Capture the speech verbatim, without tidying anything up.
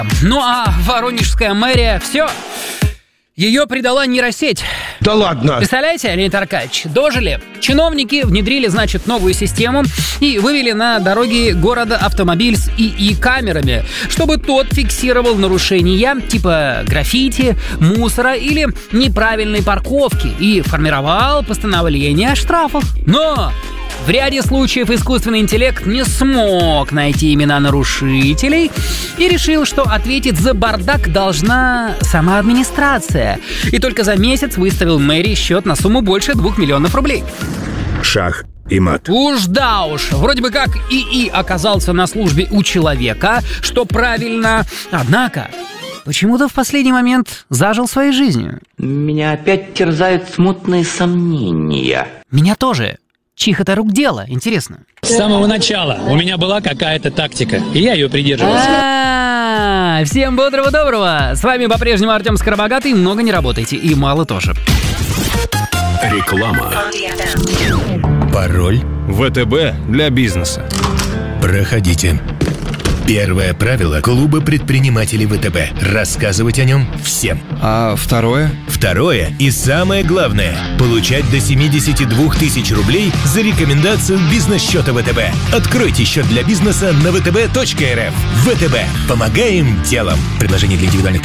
Ну а воронежская мэрия, все, ее предала нейросеть. Да ладно! Представляете, Леонид Аркадьевич, дожили. Чиновники внедрили, значит, новую систему и вывели на дороги города автомобиль с ИИ-камерами, чтобы тот фиксировал нарушения типа граффити, мусора или неправильной парковки и формировал постановление о штрафах. Но в ряде случаев искусственный интеллект не смог найти имена нарушителей и решил, что ответить за бардак должна сама администрация. И только за месяц выставил мэрии счет на сумму больше двух миллионов рублей. Шах и мат. Уж да уж, вроде бы как ИИ оказался на службе у человека, что правильно. Однако почему-то в последний момент зажил своей жизнью. Меня опять терзают смутные сомнения. Меня тоже. Чьих это рук дело, интересно? С самого начала у меня была какая-то тактика, и я ее придерживался. А-а-а, всем бодрого-доброго! С вами по-прежнему Артем Скоробогатый. Много не работайте, и мало тоже. Реклама. Пароль ВТБ для бизнеса. проходите. Первое правило клуба предпринимателей ВТБ – рассказывать о нем всем. А второе? Второе и самое главное – получать до семьдесят два тысячи рублей за рекомендацию бизнес-счета ВТБ. Откройте счет для бизнеса на вэ тэ бэ точка эр эф. ВТБ. Помогаем делом. Предложение для индивидуальных